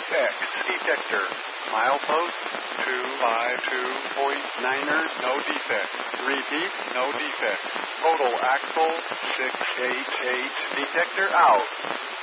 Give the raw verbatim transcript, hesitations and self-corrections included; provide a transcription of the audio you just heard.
X detector. Milepost two five two point niner, no defect. Repeat, no defect. Total axle six eight eight, detector out.